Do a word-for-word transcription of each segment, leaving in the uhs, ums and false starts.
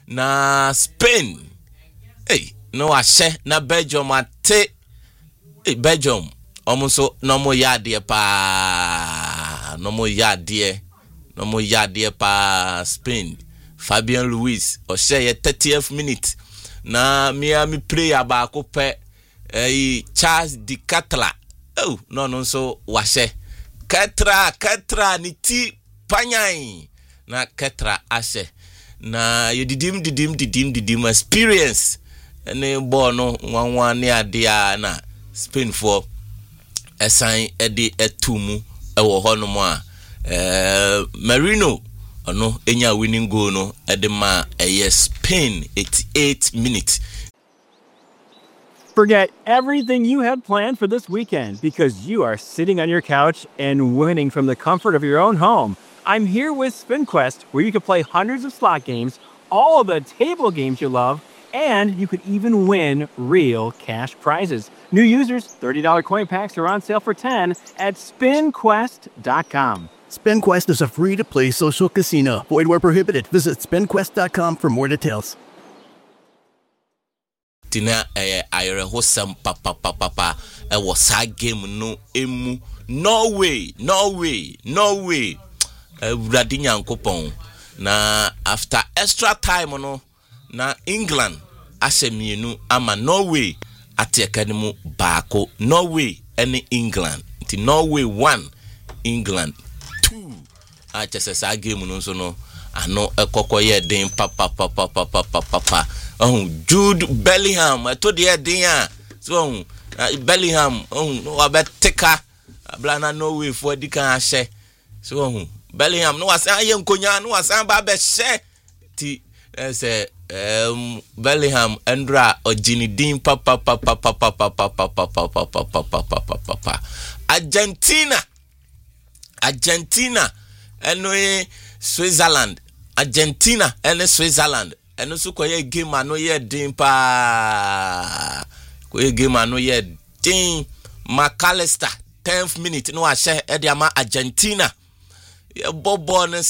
na Spain hey no ahye na Belgium ate hey Belgium omuso no mo yade pa no mo yade no mo yade pa Spain Fabian Ruiz o share thirtieth minute na Miami player ba ko pe eh Charles Di Catla oh no no so wahye Ketra Ketra ni ti panyan na Ketra ashe na yedidim didim didim didim experience ene ball no wanwan ne adea na Spain for esan ede etumu ewo hono mo a eh Marino ono enya winning goal no ede ma eye Spain eighty-eight minutes. Forget everything you had planned for this weekend because you are sitting on your couch and winning from the comfort of your own home. I'm here with SpinQuest, where you can play hundreds of slot games, all of the table games you love, and you could even win real cash prizes. New users, thirty dollars coin packs are on sale for ten dollars at spin quest dot com. SpinQuest is a free-to-play social casino. Void where prohibited. Visit spin quest dot com for more details. Tina eh ayre hosam papa papa papa e wo sa game no emu Norway Norway Norway Uradi Nyankopon na after extra time no na England asemienu ama Norway atekanimu baako Norway and England ti Norway one England two a chese sa game no so no ano ekokoye den papa papa papa papa oh Jude Bellingham to the den so Bellingham oh no abeteka blana Norway for di kan ahye so Bellingham no was aye nkonya no was an ba be she ti say um Bellingham Andra Oginidin papa papa papa papa papa papa papa papa Argentina Argentina eno Switzerland Argentina eno Switzerland eno so koye game ano ye din pa koye game ano ye din McAllister tenth minute no ahye e de ama Argentina ye bobo ne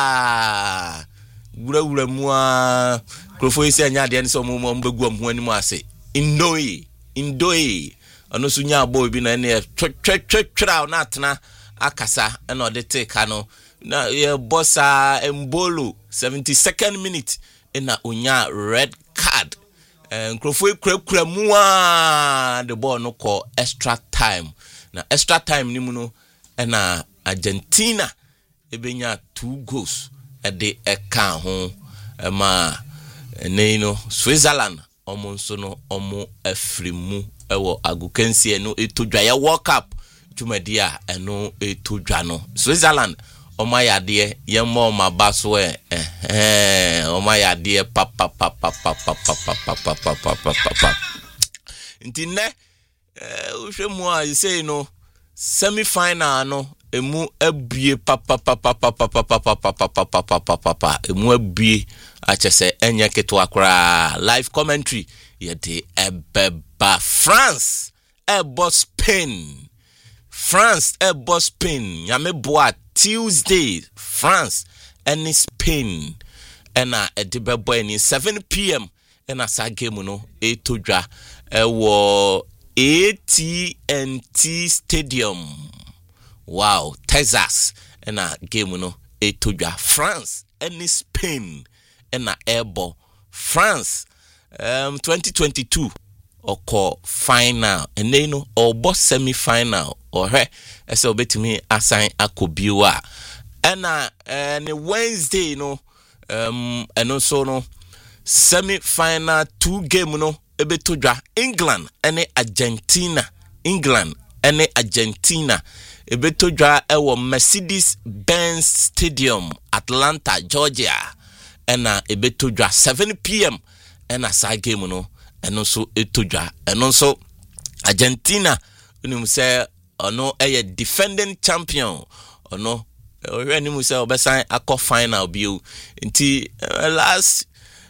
sa wura wura mu a krofo isi anya de nso mo mo mbegu am ho ani mu ase indoi indoi ono so nya boy bi na ne twetwetwetwa na atena akasa na ode take no na ye bossa Embolo seventy-second minute na onya red card eh krofo ekura mu a the ball no call extra time na extra time ni mu no na Argentina ebenya two goals ede eka ho ma ne no Switzerland omo nso no omo afrimu ewo agukensi eno etodwa ya World Cup jumadi a eno etodwa no Switzerland omo yade ye mo ma baso eh eh omo yade papa papa papa papa papa papa papa ntine eh uhwemu a you say no semi final no emu abie papa papa papa papa papa papa papa emu abie achese enye keto akra live commentary yede ebeba France ebo Spain France ebo Spain yame boa Tuesday France and Spain ena edibebo any seven p.m. ena sa game no etodwa ewo A T and T Stadium. Wow, Texas and a game no etodwa France and Spain and a airbo France um twenty twenty-two or call final and they know or boss semi final or he as obetimi assign akobiwa and uh and Wednesday no um and also no semi final two game no ebetodwa England and Argentina England and Argentina ebetodwa ewo Mercedes-Benz Stadium Atlanta Georgia ena ebetodwa seven p.m. ena sa game no eno so etodwa eno so Argentina unu say ono eye defending champion ono we anu say obesan akọ final bio nti uh, last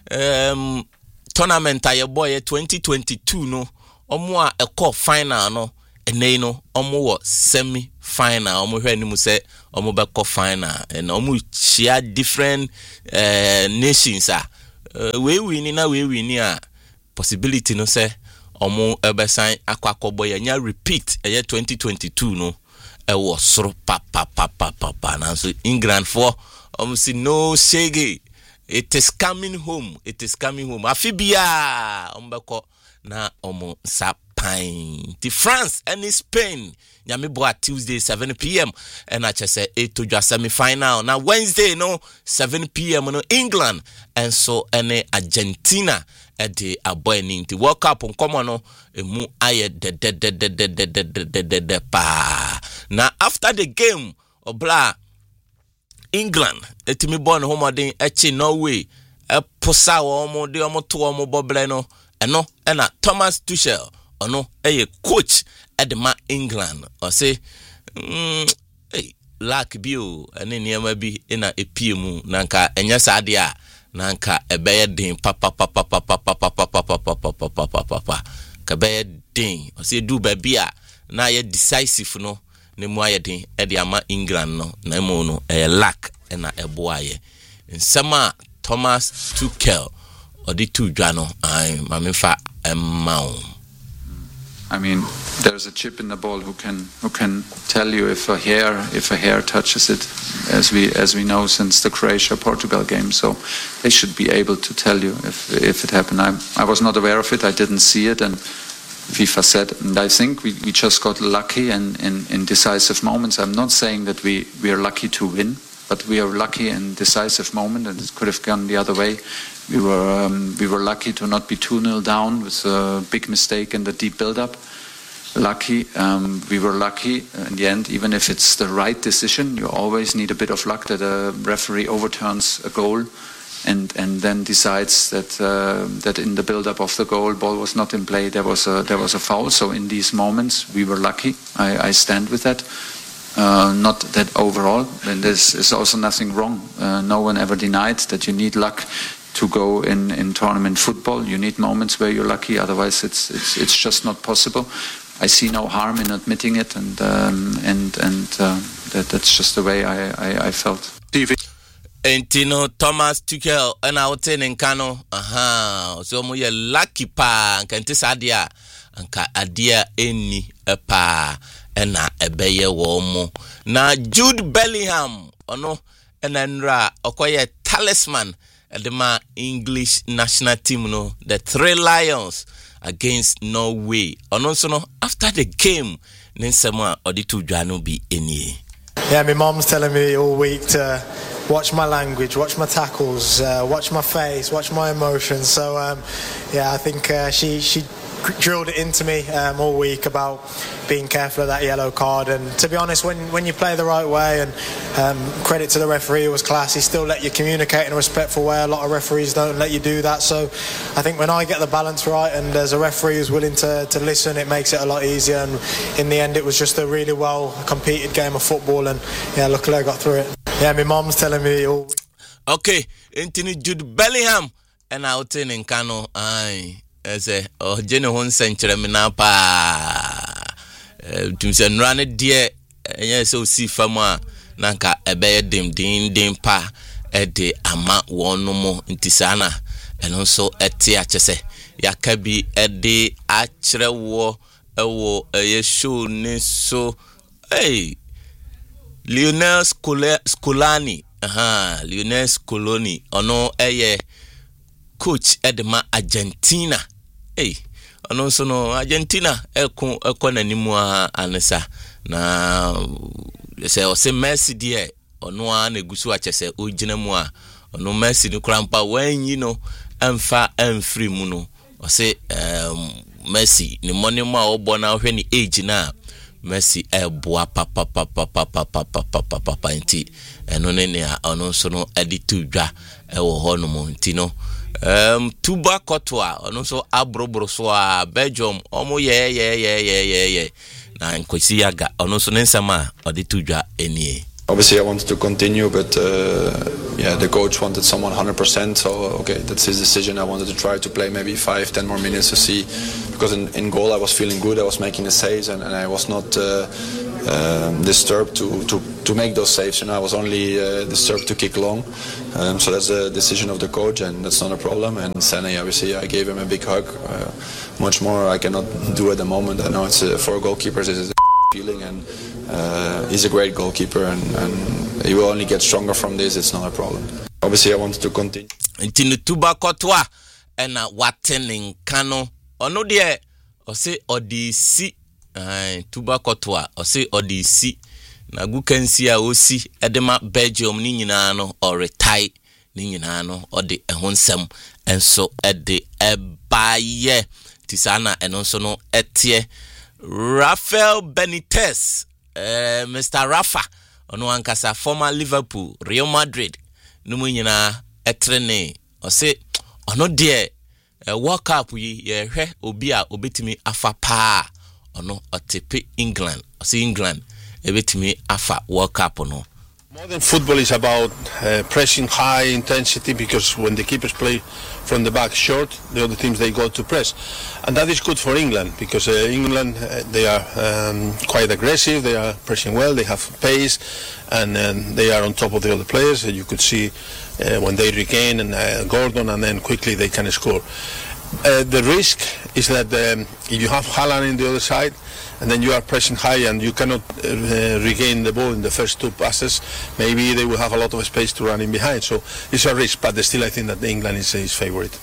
um tournament aye boy twenty twenty-two no omo a ekọ final no ene no omo wo semi final omo hwe ni mu say omo be ko final and omo chia different uh, nations ah uh, we win na we win a possibility no say omo ebesan akwakobo ya nya repeat eye twenty twenty-two no e wo soro pa pa pa pa pa na so England for omo si no shege. It is coming home. It is coming home. Afibia ombeko na omo sapain. The France and Spain. Nyame boa Tuesday seven p.m. and I just say eight to just semi-final. Now Wednesday no seven p.m. no England and so any Argentina at the aboying the World Cup on common no emu aye de de de de de de de de de de pa. Now after the game obla England etimi born home den echi Norway e posa wo mo de omo to omo boble no eno na Thomas Tuchel ono eye coach edema England or say mm, hey lack bio ene niam bi ina epie mu nanka enya sade a nanka ebeye den papa papa papa papa papa papa papa papa ka beye den or say do baby a na ye decisive no ne mu aye den e de ama England no na mu no e lack na eboaye nsema Thomas Tuchel odi tu dwano ai mamifa emma. I mean, there's a chip in the ball who can who can tell you if a hair if a hair touches it, as we as we know since the Croatia Portugal game. So they should be able to tell you if if it happened. I I was not aware of it. I didn't see it, and FIFA said, and I think we, we just got lucky and in, in decisive moments. I'm not saying that we, we are lucky to win, but we are lucky in decisive moment, and it could have gone the other way. We were um, we were lucky to not be two nil down with a big mistake in the deep build-up. Lucky, um, we were lucky in the end. Even if it's the right decision, you always need a bit of luck that a referee overturns a goal, and and then decides that uh, that in the build-up of the goal, ball was not in play. There was a there was a foul. So in these moments, we were lucky. I, I stand with that. Uh, not that overall, and there's is also nothing wrong. Uh, no one ever denied that you need luck to go in, in tournament football. You need moments where you're lucky, otherwise it's it's it's just not possible. I see no harm in admitting it, and um, and and uh, that that's just the way I I, I felt. Entino Thomas Tuchel and I would say Nkano, aha, so mo ye lucky pa, nkante sadia, nka adia eni epa, ena ebeye womo. Na Jude Bellingham, ono, enenra, okoye talisman, edema English national team no, the Three Lions against Norway. Ono so no, after the game, ninsema oditu jano bi eni. Yeah, my mom's telling me all week to watch my language, watch my tackles, uh, watch my face, watch my emotions. So um, yeah, I think uh, she she drilled it into me um, all week about being careful of that yellow card. And to be honest, when when you play the right way, and um, credit to the referee, it was class. He still let you communicate in a respectful way. A lot of referees don't let you do that. So I think when I get the balance right, and there's a referee who's willing to, to listen, it makes it a lot easier. And in the end, it was just a really well competed game of football. And yeah, luckily I got through it. Yeah, my mom's telling me all week. Okay, Anthony Jude Bellingham and I would in Nkano. Aye. As a oh Jenny Hon century mina pa to say run it dear yes so see fama nanka ebe dim din din pa e de ama won no mo ntisana and also eti achese yakabi e de achrewo ewo e show ni so hey Lionel Scolani aha Lionel Scolani ono eye coach edema Argentina. Hey, ono so no Argentina eko eko nanimu anesa na se o se Messi die ono a na gusu achese ogina mu a ono Messi ni krampa wanyi no emfa emfri mu no o se um, Messi ni money mu a obo na hwe ni age na Messi eboa papa papa papa papa papa papa nti eno ne ne ono so no editu dwa e wo ho no mo nti no Um, Tuba Kotwa, ono so abrobro so a Belgium, omo ye ye ye ye ye ye. Na nkwesi yaga, ono so nensama odi tujwa enie. Obviously, I wanted to continue, but uh, yeah, the coach wanted someone one hundred percent. So okay, that's his decision. I wanted to try to play maybe five, ten more minutes to see, because in, in goal I was feeling good. I was making the saves, and, and I was not uh, uh, disturbed to, to, to make those saves. You know, I was only uh, disturbed to kick long. Um, so that's the decision of the coach, and that's not a problem. And Sané, obviously, I gave him a big hug. Uh, much more I cannot do at the moment. I know it's uh, for goalkeepers. It's a feeling, and uh, he's a great goalkeeper, and, and he will only get stronger from this. It's not a problem. Obviously, I wanted to continue. Ntini tuba kotwa ena watene nkano ono de ose odisi eh tuba kotwa ose odisi na gukansi a osi edema Belgium ni nyina no oretai ni nyina no ode ehonsem enso ede ebaye tisana enonso no etie Rafael Benitez, uh, Mister Rafa, ono ankasa former Liverpool, Real Madrid, numu nyina etrene, ose ono de uh, World Cup yi ye hwe obi a obetimi afa pa, ono otepe England, ose England ebetimi afa World Cup no. Modern football is about uh, pressing high intensity, because when the keepers play from the back short, the other teams they go to press, and that is good for England, because uh, England uh, they are um, quite aggressive, they are pressing well, they have pace, and uh, they are on top of the other players. You could see uh, when they regain and uh, Gordon, and then quickly they can score. Uh, the risk is that um, if you have Haaland in the other side, and then you are pressing high and you cannot uh, regain the ball in the first two passes, maybe they will have a lot of space to run in behind. So it's a risk, but still I think that England is his favorite.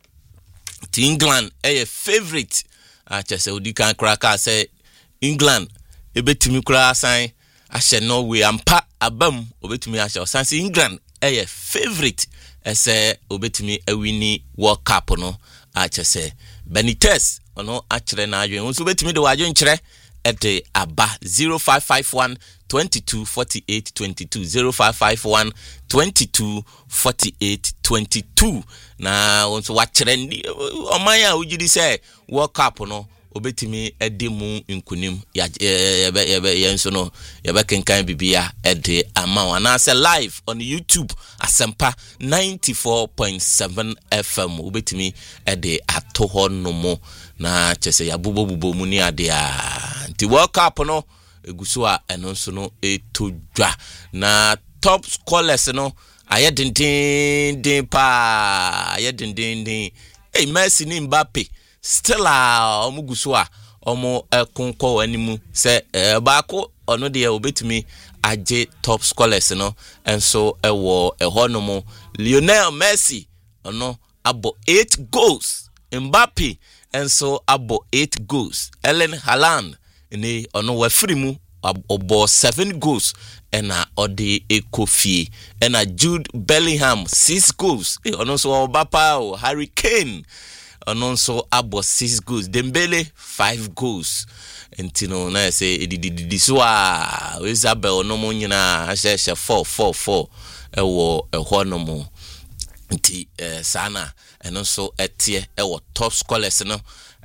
To England, a favorite. I just say, you can crack. I say, England, a bit to me, crass. I shall know we am pa a bum, obey to me. I shall say, England, a favorite. I say, obey to me, a winnie World Cup. No, I just say, Benitez. Ono actually na adwen so betimi de wadwen kire ede aba zero five five one twenty-two forty-eight twenty-two zero five five one twenty-two forty-eight twenty-two na onso wa kire ndi oman a ugidi say World Cup no obetimi ede mu nkunim ya yebe yebe yenso no yebe kenkan bibia ede ama na say live on YouTube Asempa ninety-four point seven F M obetimi ede atoho no mo na chese ya bubo bubo mu ni ade a nti World Cup no eguso a eno nso no etodwa na top scorers no aye dindin din pa aye dindin din eh Messi ni Mbappe still a omuguso a omo ekonko animu se baako ono de obetumi age top scorers no enso ewo ehonomo Lionel Messi ono abo eight goals, Mbappe enso abo eight goals, Erling Haaland ni ono wafrimu obo seven goals ena ode ekofie ena Jude Bellingham six goals e ono so obapa o Harry Kane ono so abo six goals, Dembele five goals. Entino na say edididi so a Isabel no mo nyina ahye four four four ewo eho mo nti eh, sana eno so etie ewo top scorers no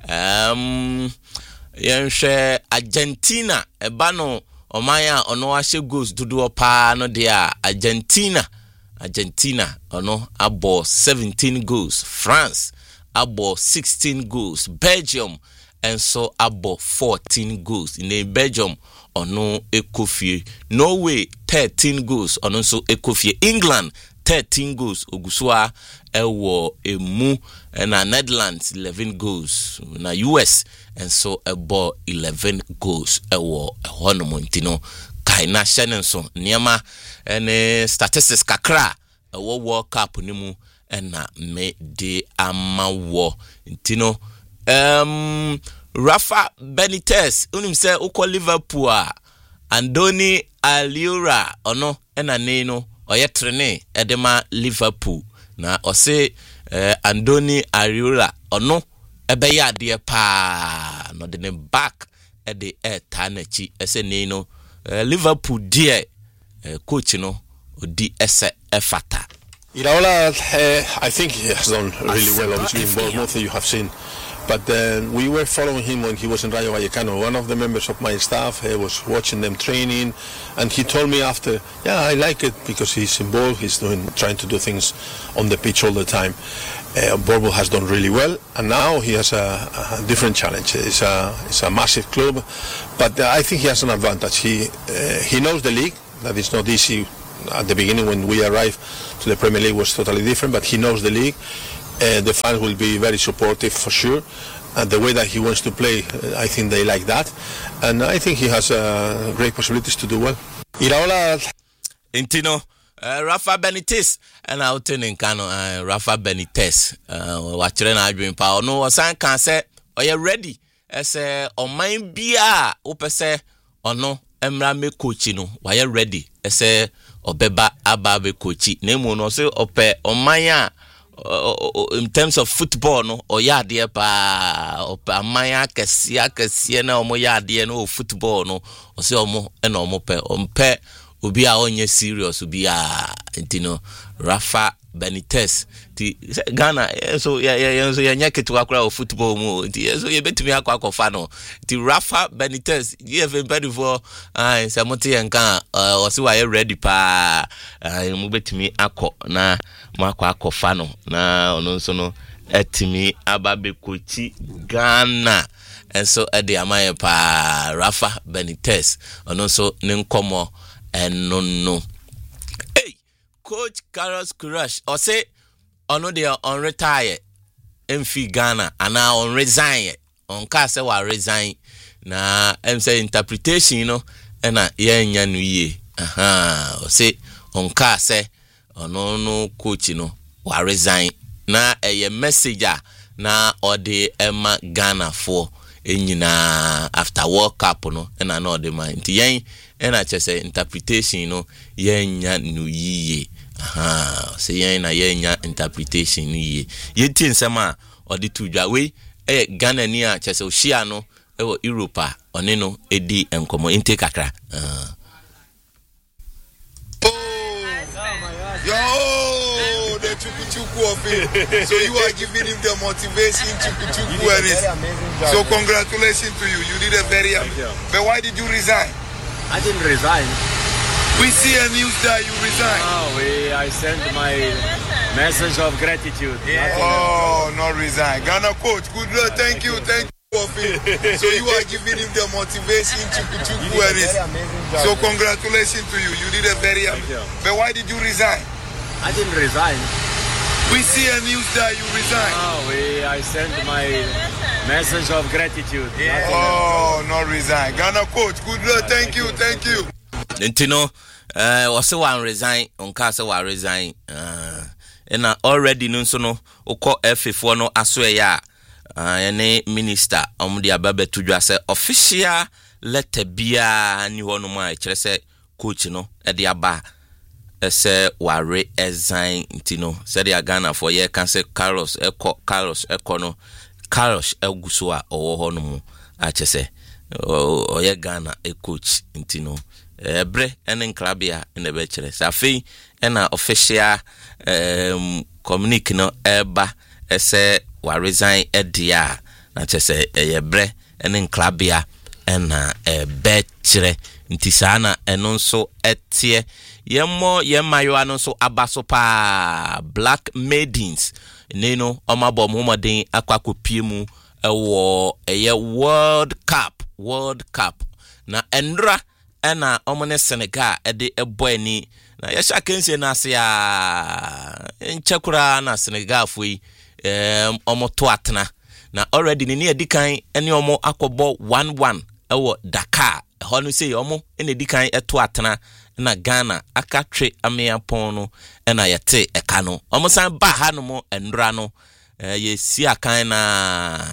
um yenhwe Argentina eba no omanya ono ahye goals dudu pa no de a Argentina Argentina ono abo seventeen goals, France abo sixteen goals, Belgium and so abo fourteen goals in a Belgium ono ekofie, Norway thirteen goals ono so ekofie, England thirteen goals ogusua ewo emu na Netherlands eleven goals na U S and so ebo eleven goals ewo ehono ntino kaina shenenso niema ene statistics kakra ewo World Cup nimu ena me de amawo ntino um Rafa Benitez unim say uko Liverpool a Andoni Aliura ono ena ne no oye trene edema Liverpool na ose eh, Andoni Aliura ono ebe ya de pa no de ne back e de eta na chi ese ne no eh, Liverpool die eh, coach no odi ese efata Iraola, uh, I think he has done really well, obviously, in Bournemouth, you have seen. But uh, we were following him when he was in Rayo Vallecano. One of the members of my staff uh, was watching them training, and he told me after, yeah, I like it because he's involved, he's doing, trying to do things on the pitch all the time. Uh, Bournemouth has done really well, and now he has a, a different challenge. It's a, it's a massive club, but uh, I think he has an advantage. He, uh, he knows the league, that is not easy. At the beginning when we arrived to the Premier League was totally different, but he knows the league. Uh, the fans will be very supportive for sure. And the way that he wants to play, uh, I think they like that. And I think he has uh, great possibilities to do well. Iraola. Intino, uh, Rafa Benitez. And I'll tell you, uh, Rafa Benitez. Uh, Watching our dream power. No, what I can say, are you ready? I say, on my beer, open say, or no, Emra me coachino. Why you ready? I say, Obeba ababe kochi nemu no se ope omanya in terms of football no oya de pa ope amanya kesia kesia na omo ya de no football no o se omo e na omo pe ompe obi a onye serious obi a ntino Rafa Benitez ti Ghana so ya ya so ya nyaketu akura o football mu ti so ye betumi akwa akwa no ti Rafa Benitez ye even better for ah samote yanka o se wa ye ready pa mu betumi akọ na makwa akọfa no na ono nso no etimi ababe kochi Ghana enso e de amaye pa Rafa Benitez ono nso ne nkomo eno no. Coach Carlos Queiroz or say ono they are on retire mfi Ghana and now on resign on ka say wa resign na em say interpretation you know na ye nya no ye aha o say on ka say ono no coach no wa resign na eye messenger na ode ema Ghana for enyina after World Cup no na no de man ti yen na che say interpretation you know ye nya no ye aha se yen na ye nya interpretation ni ye ti nsema odi tudwa we eh Ghana ni a che say ohia no e wo Europe one no edi enkomo inte kakra ah yo the chuku chuku of it. So you are giving him the motivation chuku chuku and it. So congratulations to you, you did a very amazing. But why did you resign? I didn't resign. We see a news that you resigned. Oh, we, I sent my message of gratitude. Yeah. Oh, not resign. Ghana coach, good luck. Thank, thank you, you, thank you for it. So you are giving him the motivation chuku chuku and it. So congratulations to you, you did a very amazing. But why did you resign? I didn't resign. We see a news that you resigned. Oh, we, I sent my message of gratitude. Yeah. Oh, not resign. Ghana coach, good luck. Thank you, thank you. Ntino eh uh, wase wan resign onka se wa resign uh na already no so no ukọ F A four no aso ya uh ne minister omudi ababe tudwa se official letter bia ni ho no ma kire se coach no e de aba ese wa resign ntino se de Ghana for ye kan se Carlos eko Carlos eko no Carlos eguso a owo ho no mu a chese o ye Ghana e coach ntino ebre enen klabia in the bechere safi ena official um communique no eba ese wa resign edia na chese eyebre enen klabia ena ebechere ntisana eno nso etie yemo yemayo ano nso abaso pa Black Maidens neno omabo momoden akwakopie mu ewo eye World Cup World Cup na endra ena omone Senegal ede eboani na yesha kense na ase a enchekura na Senegal foi em omoto atena na already ni edikan ene omo akobo one one ewo Dakar hono sei omo ene edikan eto atena na Ghana akatwe ameapon no ena yete eka no omo san ba ha no mo endra no ye si akan na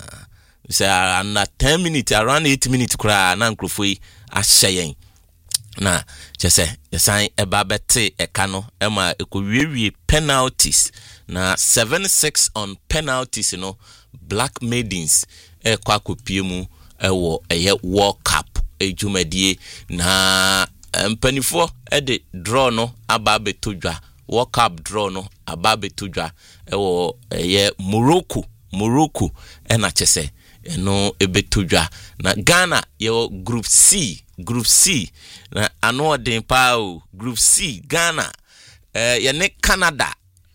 say na ten minutes around eight minutes kura na nkrofoi ahyeyen na chese yesan eba bete eka no ema ekowiwie penalties na seven six on penalties no Black Maidens e kwa kopie mu ewo eye World Cup ejumadie na mpanifo e de draw no aba betodwa World Cup draw no ababe tudwa ewo ye Morocco Morocco ena chese no ebetudwa na Ghana ye group C group C na ano den pao group C Ghana eh ye ne Canada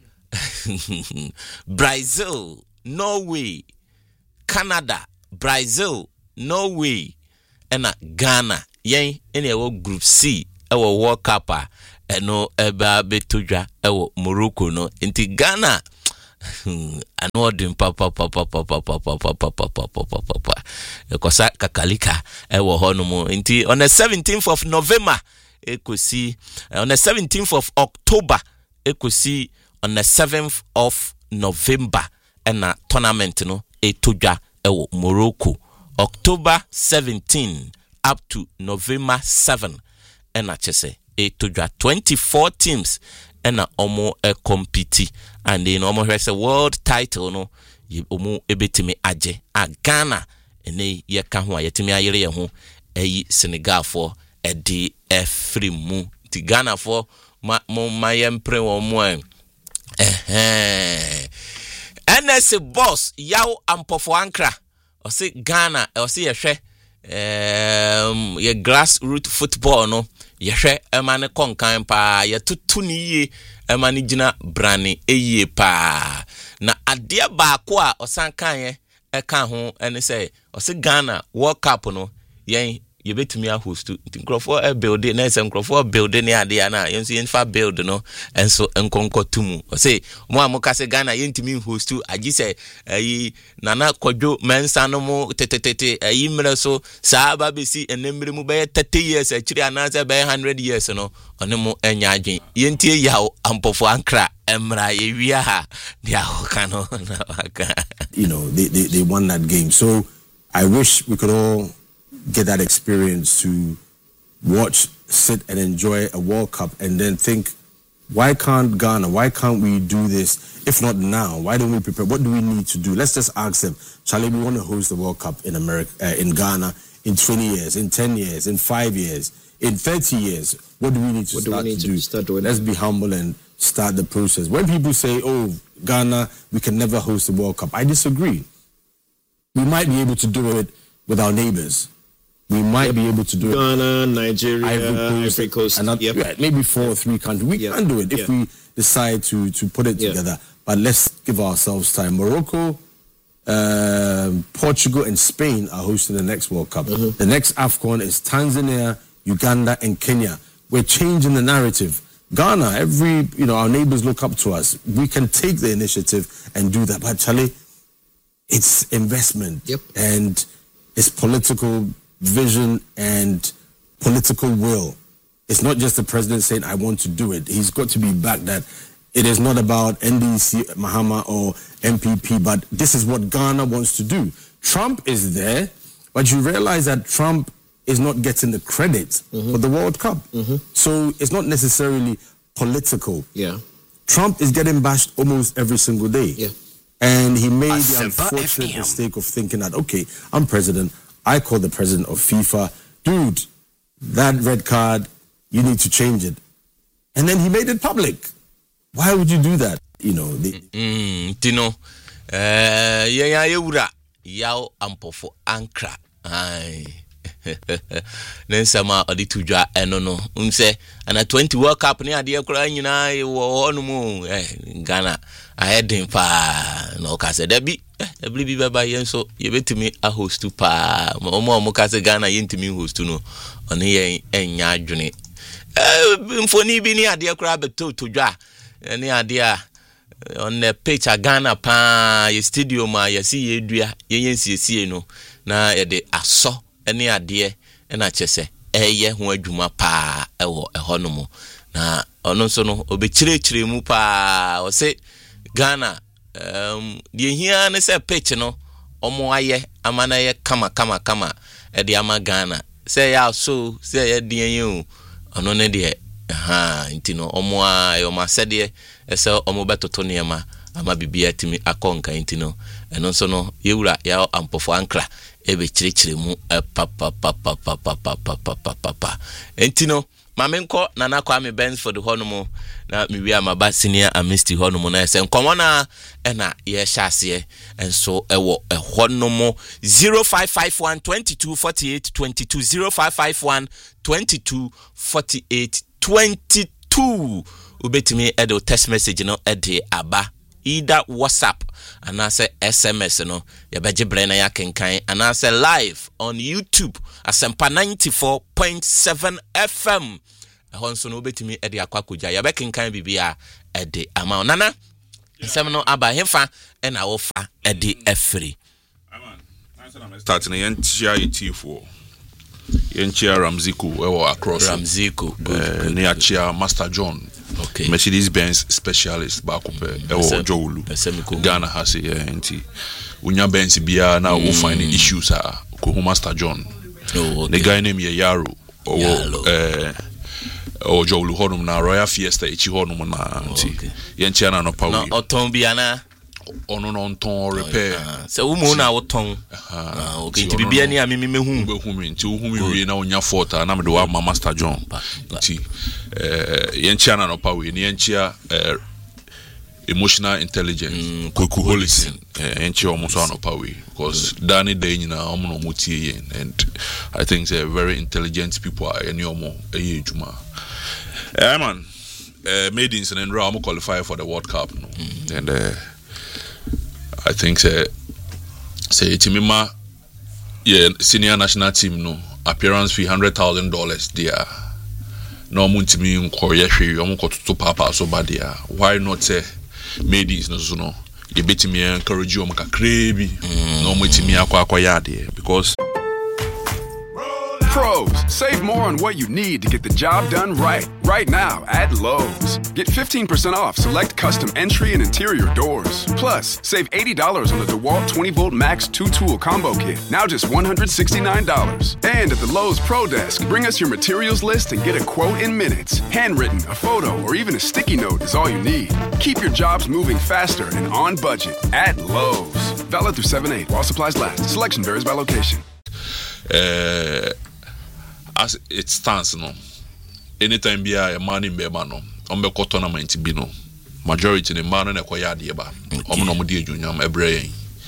Brazil Norway Canada Brazil Norway ena Ghana yen ene ye group C ewo World Cup a eno eba betudwa ewo Morocco no inti Ghana ano dim papa papa papa papa papa papa papa ekosa kakalika ewo hono mo nti on the seventeenth of November ekosi on the seventeenth of October ekosi on the seventh of November ena tournament no etodwa ewo Morocco October seventeenth up to November seventh ena chese etodwa twenty-four teams ena omo e compete and then omo hwe say world title no omo ebetimi age a Ghana ene ye ka ho ayetimi ayere ye ho eyi Senegal for e di efri mu ti Ghana for ma mo mayempre wo mo eh eh N S boss yaw ampofo ankra o say Ghana o say ye hwe um ye grassroots football no ye hwe emane konkan pa ye tutu ni ye emane gina brane eye pa na ade baako a osankan ye e ka ho ene say o say Ghana World Cup no yen ye betumi a host nkrofo e build na say nkrofo build ni ade na yen so yen fa build no enso enkonko tumu o say mo amuka say Ghana yentumi host agi say ayi nana kwadwo mensa no mo tetetete ayi mre so saa ba besi enemre mu be thirty years akiri anase be one hundred years no one mo enya adwen yentie yawo ampofo ankra emra ye wia ha dia kano you know they, they they won that game, so I wish we could all get that experience to watch, sit and enjoy a World Cup and then think, why can't Ghana, why can't we do this? If not now, why don't we prepare? What do we need to do? Let's just ask them, Charlie, we want to host the World Cup in America, uh, in Ghana in twenty years, in ten years, in five years, in thirty years. What do we need to what start do we need to to do? Start doing? Let's be humble and start the process. When people say, oh, Ghana, we can never host the World Cup, I disagree. We might be able to do it with our neighbors. We might yep. be able to do Ghana, it. Nigeria, Ivory Coast, Ivory Coast. And not, yep. yeah, maybe four or three countries. We yep. can do it if yep. we decide to, to put it yep. together. But let's give ourselves time. Morocco, uh, Portugal, and Spain are hosting the next World Cup. Mm-hmm. The next AFCON is Tanzania, Uganda, and Kenya. We're changing the narrative. Ghana, every, you know, our neighbors look up to us. We can take the initiative and do that. But Charlie, it's investment. Yep. And it's political vision and political will. It's not just the president saying, I want to do it. He's got to be back that it is not about N D C, Mahama or M P P, but this is what Ghana wants to do. Trump is there, but you realize that Trump is not getting the credit mm-hmm. for the World Cup. Mm-hmm. So it's not necessarily political. Yeah. Trump is getting bashed almost every single day. Yeah. And he made the unfortunate mistake of thinking that, okay, I'm president, I call the president of FIFA, dude, that red card, you need to change it. And then he made it public. Why would you do that? You know, they... Mm, Tino, eh, ya ya yura, yao ampofo ankra. Ay. Nensama oditujwa enono. Unse, ana twenty World Cup ni adie kura nyina wo honu mu eh Ghana. Ahedin pa no kase debi ebli bi baba yenso yebetimi a host pa omo omo kase Ghana yentimi host no ono ye enya adwene eh mfoni bi ni ade kura beto todwa ni ade a on the pitch a Ghana pa ye stadium a ye si ye dua ye yensiesie no na ye de aso ni ade na chese eye ho adwuma pa ewo ehonomo na ono so no obechirechire mu pa o se Ghana um the here ne say pitch no omo aye amana ye kama kama kama e de ama Ghana say ya so say ye de yen ono ne de ha ntino omo a yo ma se de e say omo betoto ne ma ama bibia timi akonka ntino eno so no yewura ya ampofo ankra e be chirechire mu pa pa pa pa pa pa pa pa pa pa ntino Mamenko Nana Kwame Benz for the Honomo na mi wi amaba senior amisti honomo na se nkomo na e na ye hyase and so ewo e honomo zero five five one two two four eight two two zero five five one two two four eight two two ubetimi e do text message no e de aba either WhatsApp and I say S M S no ya beje brena ya kenkan and I say live on YouTube Asempa ninety-four point seven F M ehonso no betimi e de akwakoja ya be kenkan bibia e de ama nana nsem no aba hefa e na wo fa e de afri aman na start na yan tia T four yan tia Ramziku we were across Ramziku uh, ne ya tia Master John. Okay. Mercedes Benz specialist ba ko pe e wo Jowulu Ghana has e enti unya Benz bia na wo find issues a ko Master John. Oh, okay. The guy name ye Yaro o eh o Jowulu honum na Royal Fiesta echi honum na enti ye ntia na no power no oton bia na ono no nton repair se wo mu na wo ton ah okay ti bibia ni amemi mehu behu mi nti wo hu mi wie na onya forta na me do wa Master John nti eh yenchia na no power ni yenchia eh emotional intelligence kokuholism eh yenchia omo so no power because Danny day nyina omo no mutie yen and I think they're very intelligent people are any omo eye ejuma eh man eh made in and Ramo qualify for the World Cup no mm. and uh, I think say say Timima yeah senior national team no appearance fee one hundred thousand dollars there no muntimi nkoye hwe omo kototo papa so ba there why not say maidens no so no you betimi encourage you kakra bi no mutimi akwa akoya there because Pros, save more on what you need to get the job done right. Right now at Lowe's. Get fifteen percent off select custom entry and interior doors. Plus, save eighty dollars on the DeWalt twenty volt Max two tool combo kit. Now just one hundred sixty-nine dollars. And at the Lowe's Pro Desk, bring us your materials list and get a quote in minutes. Handwritten, a photo, or even a sticky note is all you need. Keep your jobs moving faster and on budget at Lowe's. Valid through seven eight while supplies last. Selection varies by location. Uh, as it stands no anytime be a man in bema no on be tournament bi no majority the man na koya de ba om no mo de adwunyam ebre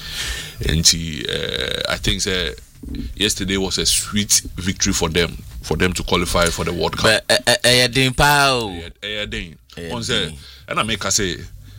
enti I think say yesterday was a sweet victory for them for them to qualify for the World Cup but eh den pa o eh den on say and I make say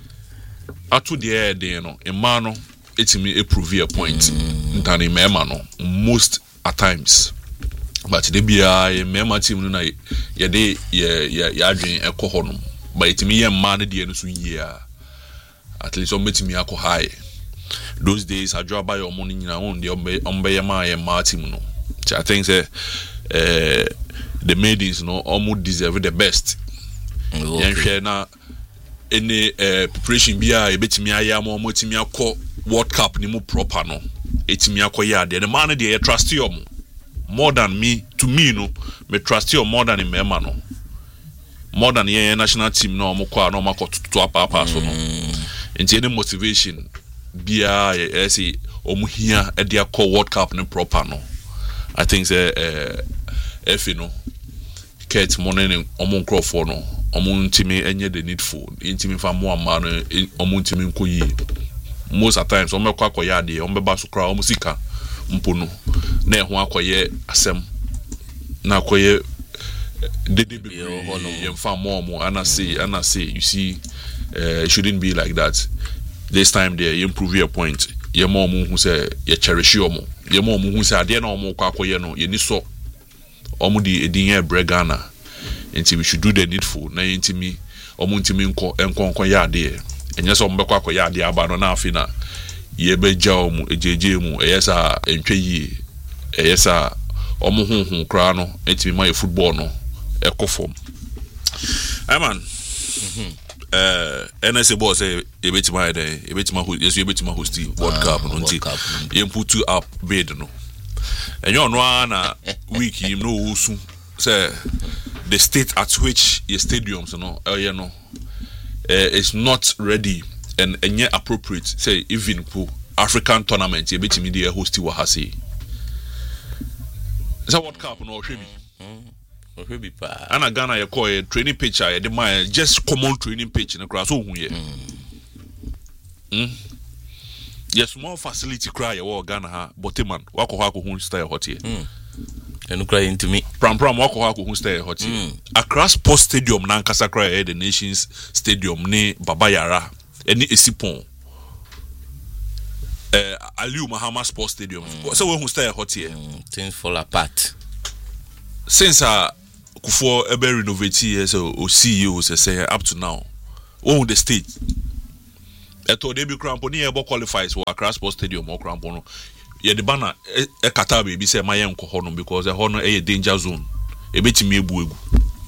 atu de den no e man no etimi e prove a point ntani mema no most at times but the bia e mema team no na ye de ye ye adwen ekọ honum but etimi ye man de no so yia at least on betimi akọ high those days ajo ba your money nyina on de on be ye ma ye ma team no I think say eh the maidens no almost deserve the best okay. Na any uh, preparation bia e betimi aya ma mo timi akọ World Cup ni mu proper no etimi akọ ya de the man de trust you more than me to me no me trust you more than me man no more than your national team no mo kwa no makọ to apapa so no enti any motivation bia e say omu hia e de akọ World Cup ni proper no I think say eh F no Kate Monen omu nkrofo no omu ntimi enye the needful ntimi fa mo ama no omu ntimi nkoyi most at times omu kwa akoya de omu ba so kra omu sika mpono na ehun akoye asem na akoye dede be yem fa more more and I say and I say you see uh, it shouldn't be like that this time there you improve your point ye more mu hu say ye cherish your mo ye more mu hu say ade na omo kwa akoye no ye ni so omo di edin ye bregana enti we should do the needful na ntimi omo ntimi nko enko nko ya ade enye so omo be kwa akoye ade aba no na afi na ye be jaw mu ejeje mu eyesa entwe yi eyesa omo hunhun kra no etimi ma football no ekofom aman eh N S A boss say ebetima dey ebetima host yesu ebetima host World Cup no nti ye put up bid no enyo no na week him no usu say the state at which your stadiums no eh no is not ready and enye appropriate say even for African tournament ye betimi dey host wa hase. Is that World Cup no hwe bi ohwe bi pa ana Ghana ye call a training pitch a the man just common training pitch na kra so hu ye mm yes small facility cry ye wo Ghana ha Boteman wako ha ko hu style hot ye mm enu cry into me pram pram wako ha ko hu style hot ye Accra Sports Stadium na Nkasa cry the Nations Stadium ne Baba Yara eni Esipon eh Aliu Mahama Sports Stadium so we hu style hot ye things fall apart since uh Kufo ebe renovate here so o C E O say up to now on the state eto dey be crampo ni ebo qualifies for Accra Sports Stadium or crampo no ye the banner e kata be say maye nko ho no because e ho no e danger zone e betimi ebu egu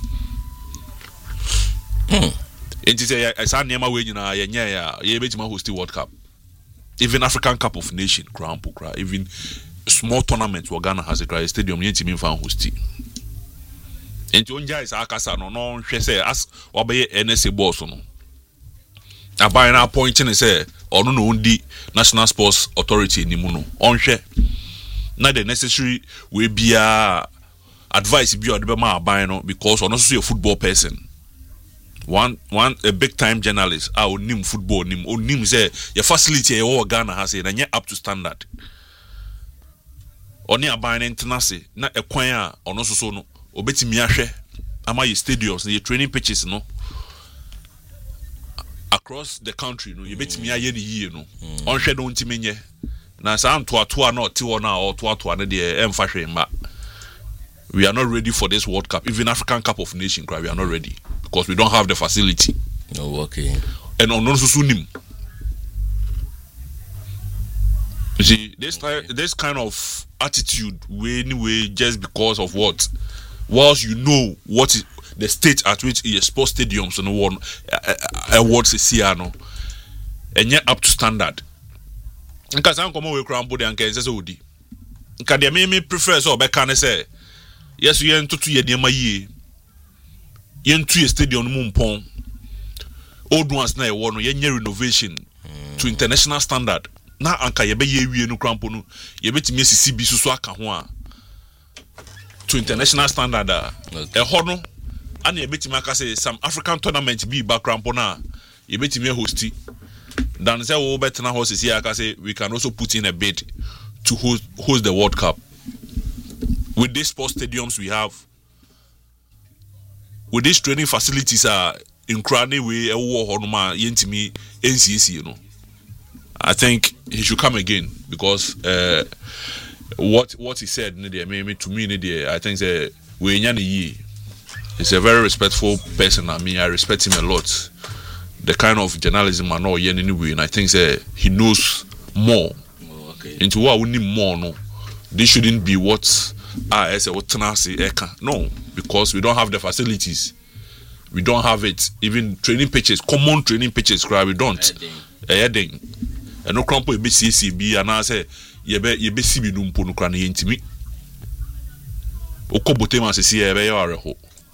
hmm enti say e sa niam we nyina ye nya ya ye betimi host World Cup even African Cup of Nation crampo cra even small tournament where Ghana has a cry stadium ye timi fan host enti onja is akasa no no hwe say as obeye N S A boss no abai na appointing say ono no ndi National Sports Authority ni mu no onhwe na the necessary we bia advice bi o de be ma abai no because ono so a football person one one a big time journalist ah onim football nim onim say your facility e wo Ghana has say na nye up to standard oni abai na internase na ekwan a ono so so no obetimi ahwe ama ye stadiums ye training pitches no across the country no ye betimi aye ne yie no onhwe no ntimi nye na sa anto ato na oti wo na o to ato na de emfa hwe mba we are not ready for this World Cup even African Cup of Nation cry we are not ready because we don't have the facility no okay and on no so nim you see this okay. this kind of attitude way anyway just because of what whilst you know what is the state at which is sports stadiums and one awards is here no and yet up to standard because I'm coming with Crampo and Kansas Odi because they me prefer so be can say yes we ento to ye niam yie yentu ye stadium no mpon old ones na e wo no ye nya renovation to international standard na anka ye be ye wie no Crampo no ye betimi asisi bi susu aka ho a to international standard a e ho no ana e betimi aka say some African tournament bi background na e betimi hosti dan say wo betna host here aka say we can also put in a bid to host, host the World Cup with these sports stadiums we have with these training facilities are in crane way e wo ho no ma yentimi N C A C you know I think he should come again because uh, what what he said to me, I think say we nyane he's a very respectful person. I mean, I respect him a lot. The kind of journalism I know anyway, and I think say he knows more. Oh, okay. Into what we need more, no. This shouldn't be what I say what no, because we don't have the facilities. We don't have it. Even training pitches, common training pitches, we don't. Heading. And no Crampo e be C C B and I say ye be ye be C B no mpo no kra na yentimi Okobotema se see e be yare ho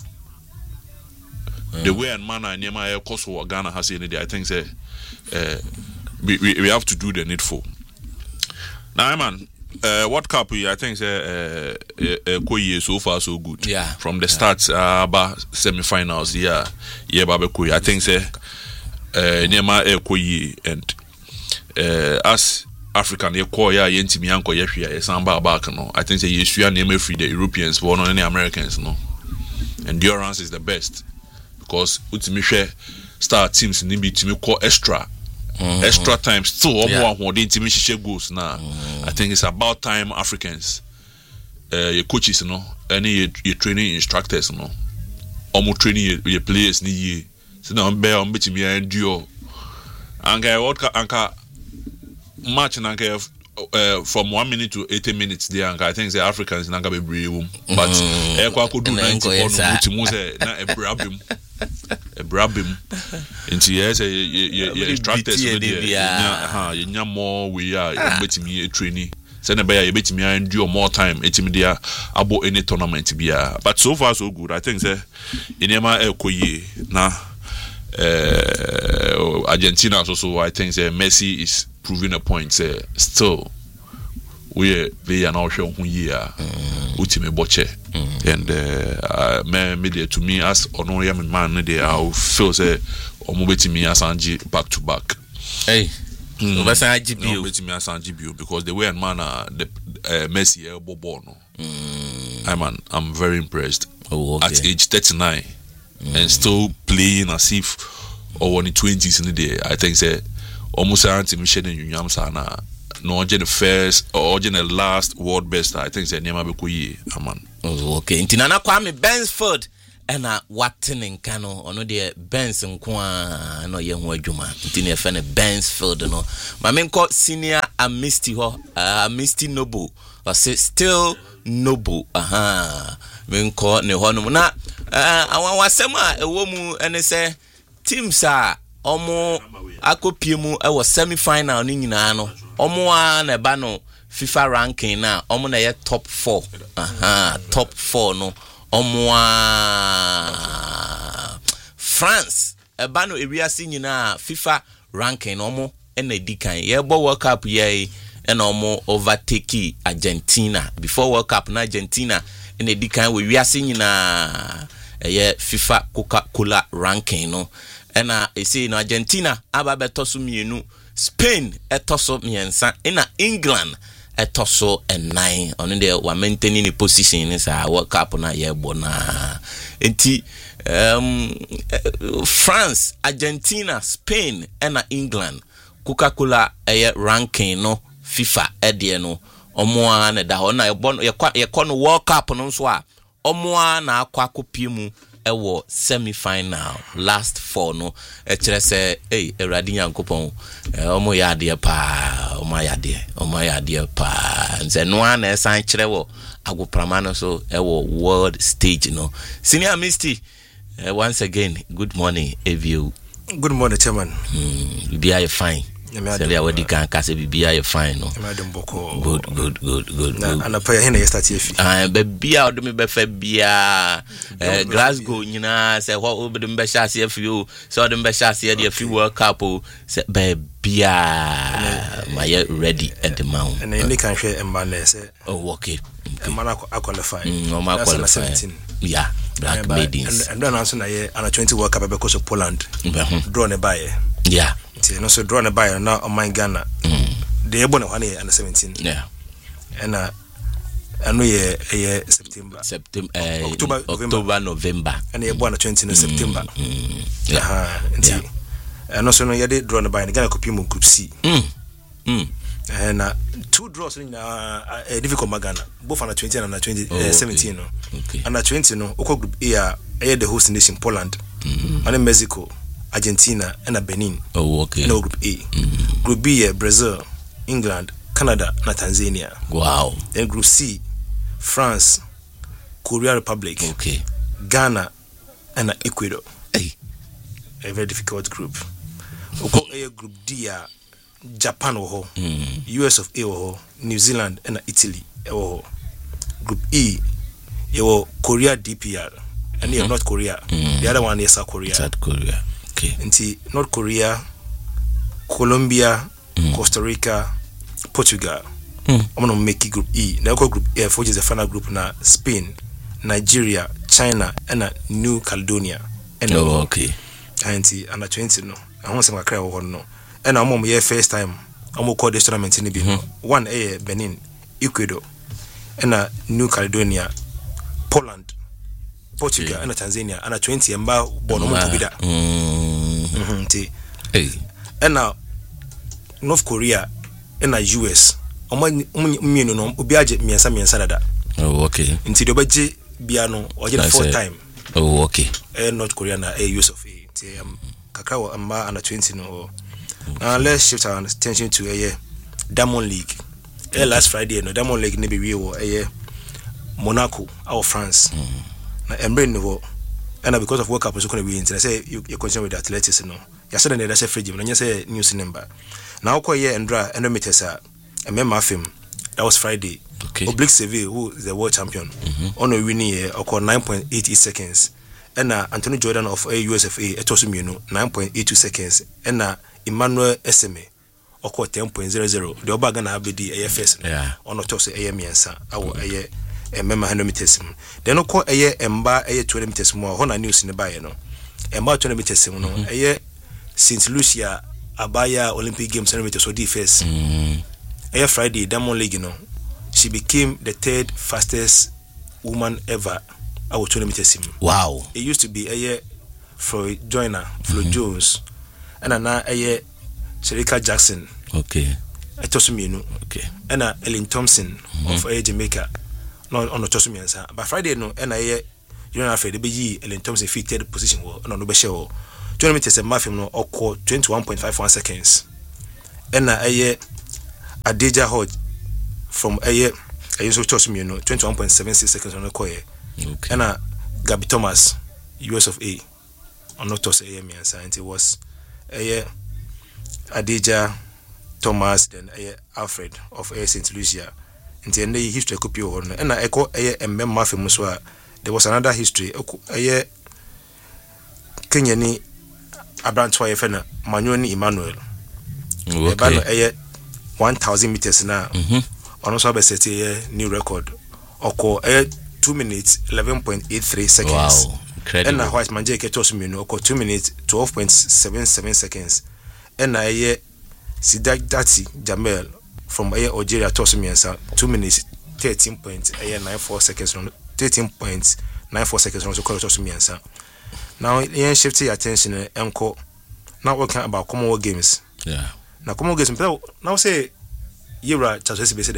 the way and manner and my course for Ghana has in it I think say uh, we, we we have to do the needful now man uh, World Cup I think say uh, uh, so far so good yeah from the start uh, ba semi-finals yeah yeah ba be I think say uh, nema e koyi and Uh, as African you call ya yentimi anko ye hwe ya samba back no I think say yesua na free the Europeans for no any Americans no endurance is the best because ultimi hwe star teams ni bi timi call extra mm-hmm. extra time still omo yeah. Ahode timi hye goals na mm-hmm. I think it's about time Africans uh your coaches no any your training instructors no omo training your players ni ye so na mbe on betimi endure anga what anka match nanka uh, from one minute to eighty minutes there and I think the Africans nanka be brave but e kwa ko do ninety for no mutimu say na e brabim e brabim into yes ye instructors yeah ha ye nya more we are betimi training say na be ya betimi endure more time etimi dia abo any tournament bia but so far so good I think say inema e koyi na uh, Argentina also I think say Messi is proving a point say still we they are now showing who here ultimate boche and uh me media to me as ono ya man they I feel say omo betimi asanji back to back hey mm. so basa G B O no betimi asanji B O because the way and man uh, the uh, Messi elbow ball no mm. I man I'm very impressed. Oh, okay. At age thirty-nine mm. and still playing as if or in the twenties in the day. I think say almost anti Michelle and Yunyam Sana no the first or the last world best. I think say Nema Bekuyi aman. Oh, okay. Intinana Kwame Bensford and a Watton and Cano or no dear Benz and Kwa no young Wajuma. Intinia Fene Bensford no. My men called senior a Misty ho a Misty Noble or say still Noble. Aha. Men call ne honum na I want wasema a woman and they say teams are omo akopie mu e was semi final ni nyina no omo a na ba no FIFA ranking na omo na ye top four aha top four no omo a France e ba no ewiase nyina FIFA ranking omo e na dikan ye bo World Cup ye e na omo overtake Argentina before World Cup na Argentina e na dikan we wiase nyina e FIFA Coca-Cola ranking no and uh, you see in Argentina, Ababe Tosu Mienu, Spain, a Tosso Miensa, in England, a Tosso and nine. On the one maintaining the position is a World Cup on a year bona. And um, France, Argentina, Spain, and England, Coca-Cola a ranking no FIFA Ediano, Omoan, the Hona, a con World Cup on Swa, Omoan, a Quaco Pimu. Ewo semi-final last four no e kire se eh Eradi Yankopon omo ya de pa omo ya de omo ya de pa nze no an e san kire wo agoprama no so ewo world stage no Senior Misty uh, once again good morning Evie. Good morning chairman. mm be are fine. Sele awadi kan kase bibia you fine no. Good good good good. Na na pa here start here. Ah bibia odo me be fa bia eh Glasgow nyina say what odo me be sha se afiu so odo me be sha se dey afiu World Cup say bibia my ready at the mount. And any can share emba na say oh okay. Emba na qualify. No ma qualify. Yeah. Black maidens. And then answer na ye under twenty World Cup because of Poland. Draw ne buy. Yeah. No so draw a buyer now on my Ghana. They able to one under seventeen. Yeah. And uh I know ye ye September. September uh, October, October November. And ye born twenty in September. Mm. Yeah. Uh-huh. Yeah. And also no ye did draw a buyer Ghana copy mu group C. Mm. Mm. And uh, two draws in uh, a difficult Magana, both under twenty and under twenty oh, uh, seventeen. Okay. No. Okay. Under twenty no Oko group A are the host nation Poland. Mm-hmm. And Mexico. Argentina and a Benin. Oh, okay. No group A. Mm-hmm. Group B, Brazil, England, Canada, and Tanzania. Wow. Then group C, France, Korea Republic, okay, Ghana, and Ecuador. Hey. A very difficult group. Okay. Group D, Japan, mm-hmm. U S of A, New Zealand, and Italy. Group E, Korea D P R, and mm-hmm. North Korea. Mm-hmm. The other one is South Korea. South Korea. Okay. Nti North Korea, Colombia, mm. Costa Rica, Portugal. I'm gonna make group E. Now group F, which is the final group now. Spain, Nigeria, China, and New Caledonia. And oh, okay. Nti under twenty no. I want some cry or no. And I'm on my first time. I'm gonna call this tournament in the mm-hmm. one A Benin, Ecuador, and New Caledonia, Poland, Portugal, okay. And Tanzania. And twenty and ba bono mo to be that. Mhm. Hey. And now North Korea and U S. Omo me no no obi age miensa miensa dada. Oh, okay. Nti do baje bia no oje the fourth time. Oh, okay. And North Korea na a use of A. Nti am kakra wa amba under twenty no. Now let's shift our attention to a Diamond League. Eh last Friday no Diamond League ne be we wo eh Monaco out France. Na embre no. And because of World Cup, so can we I say you you continue with the athletics, you know. You said that that's a free gym, and you say news number. Now call here and draw and meters are a member film. That was Friday. Okay. Oblique Seville, who is the world champion, mm-hmm. on a winning year or nine point eight eight seconds. And uh, Anthony Jordan of a U S F A, it was nine point eight two seconds. And uh, Emmanuel S M A or ten point zero zero. The Obagana have the A F S yeah. on the toss A M S. Our emema one hundred meters mu then no ko eye emba eye twenty meters mu ho na news ne bae no emba twenty meters mu no eye Saint Lucia Abaya Olympic Games one hundred meters odi first eye Friday Diamond League no she became the third fastest woman ever out twenty meters mu. Wow. It used to be eye Floyd Joyner Flo mm-hmm. Jones and na eye Sherika Jackson. Okay. Etosuminu. Okay. And Ellen Thompson mm-hmm. of uh, Jamaica. No, on the Tosumiansa. But Friday, no, and I, you know, afraid the be Ellen Thompson fit third position. No, no, be sure. twenty meters a muffin no, or call twenty-one point five one seconds. And I, a Deja Hodge from a year, I use Tosumino, twenty-one point seven six seconds on the coy. Okay. And a Gabby Thomas, U S of A, on not Tos A M, and it was a year, Adija Thomas, then a Alfred of A Saint Lucia. And then the history copy on and I echo a member famous. There was another history. A year Kenyani Abrantwa Fena Manuel Emmanuel. Okay. A year one thousand meters now. On also set a new record. Oko a two minutes eleven point eight three seconds. Wow, incredible. And White Manje Ketosumino, oko two minutes twelve point seven seven seconds. And I year Sidak Dati Jamel from Air Algeria Tosumiansa, two minutes thirteen point nine four seconds, thirteen point nine four seconds on Tosumiansa. Now, you shift your attention and call now working about Commonwealth Games. Yeah. Now, Commonwealth Games, now say, you're a Chelsea based.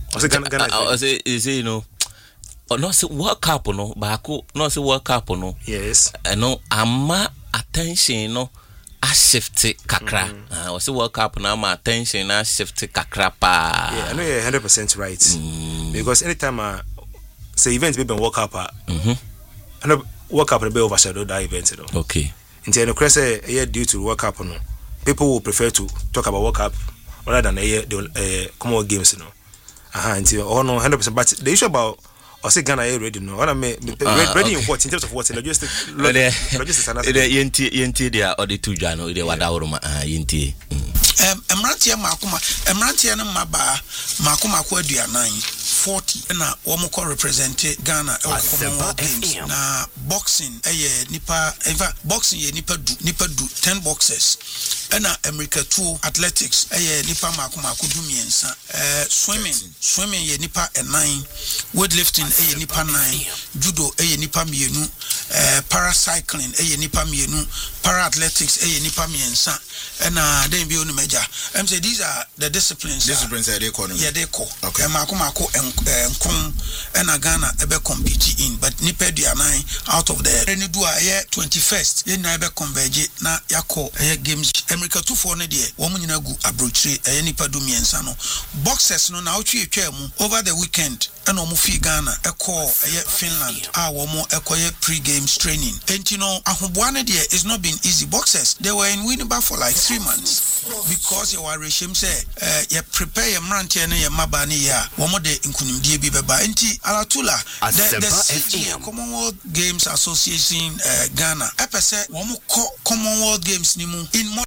I say, is it, you know, or not say World Cup, no, but not say World Cup, no. Yes. I know, I'm attention, no. I shifted kakra. I was a World Cup now. My attention I shifted kakra pa. Yeah, I know you're hundred percent right. Mm. Because anytime I say events we been World Cup, mm-hmm. I know World Cup will be overshadowed that event. You know? Okay. Until the crest a year due to World Cup, no, people will prefer to talk about World Cup rather than a year the uh, Commonwealth Games. You know. Uh-huh. Until oh no, hundred percent. But the issue about I say Ghana are ready no. What I mean, ready in what in terms of what logistics, logistics and the yenti yenti dia or the two jano the wadauruma yenti. Um, Emrantia Makuma, Emrantia Maba, Makuma Kwadia nine forty, and a Womoko represented Ghana or Commonwealth Games. Na boxing, a nipa, in fact, boxing ye nipa do nipa do ten boxes, and a America two athletics, a nipa Makuma Kudumiensa, uh, swimming, swimming ye nipa a nine, weightlifting a nipa nine, judo a nipa mienu, uh, paracycling a nipa mienu, para athletics a nipa miensa, and uh, then be on the major. I'm saying these are the disciplines. Disciplines are they call them? Yeah, they call. Okay. And Makumako and Kung and Ghana ebe compete in, but Nipe dia nine out of the any do a year twenty first. Ye na ebe converge na yako a games. America two four ne die. Woman na gu abrochre a nipa do miensa no. Boxers no na uchi etwa over the weekend. And omu fi Ghana eko a year Finland. Ah, womo eko ye pre-games training. And you know, ahubwane die is not been easy. Boxers they were in Winnipeg for like three months. Because you are regime say, uh, you prepare your mantia and your mabani ya, one more day in Kunim D B Baba, Enti Alatula, the, the C G Commonwealth Games Association, uh, Ghana, Epese, one more Commonwealth Games Nimu in more.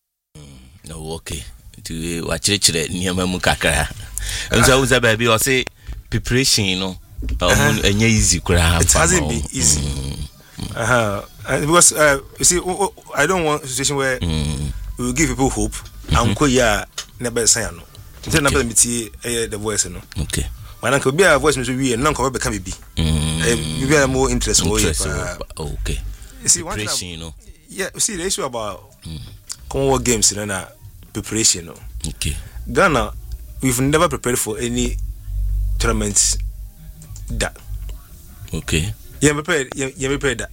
No, okay. To watch it near Mamukaka. And so, was a baby or say preparation, you know, and easy crap. It hasn't been easy. Uh huh. Because, uh, you see, I don't want a situation where. Mm. We will give people hope. And go ya never say no. Until never meet the voice no. Okay. When I could be a voice, we and non cover become be. You be more interest. Okay. You see, one thing, you know. Yeah, you see the issue about Commonwealth Games and uh, preparation. No. Okay. Ghana, we've never prepared for any tournaments. That. Okay. Yeah, prepared. Yeah, prepared that.